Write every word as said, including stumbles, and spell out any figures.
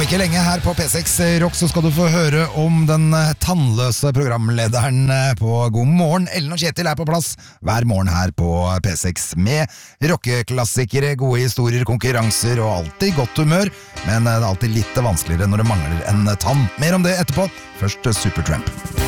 Om ikke lenge her på P seks Rock så skal du få høre om den tannløse programlederen på God morgen. Ellen og Kjetil er på plass hver morgen her på P seks med rockeklassikere, gode historier, konkurranser og alltid godt humør. Men det er alltid litt vanskeligere når det mangler en tann. Mer om det etterpå. Først Supertramp.